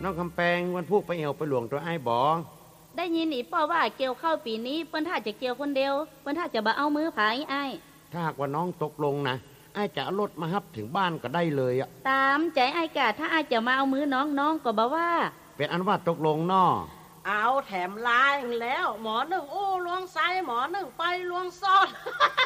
น้องคำแปงวันพูกไปเอวไปหลวงตัวไอ้บอได้ยินอีป้อว่าเกี่ยวเข้าปีนี้เปิ้นถ้าจะเกี่ยวคนเดียวเปิ้นถ้าจะบ่เอามือผายไอ้ถ้าหากว่าน้องตกลงนะไอ้จะเอารถมาฮับถึงบ้านก็ได้เลยอ่ะตามใจไอ้กะถ้าไอ้จะมาเอามือน้องก็บ่ว่าเป็นอันว่าตกลงนอเอาแถมลายแล้วหมอหนึ่งอู้ลวงซ้ายหมอหนึ่งไปลวงซ้อน